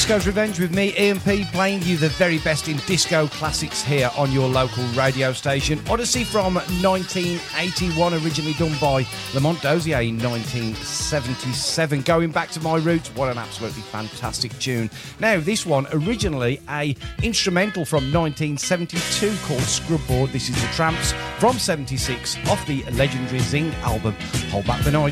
Disco's Revenge with me, Ian P, playing you the very best in disco classics here on your local radio station. Odyssey from 1981, originally done by Lamont Dozier in 1977. Going back to my roots, what an absolutely fantastic tune. Now, this one, originally a instrumental from 1972 called Scrubboard. This is The Tramps from 76 off the legendary Zing album, Hold Back the Night.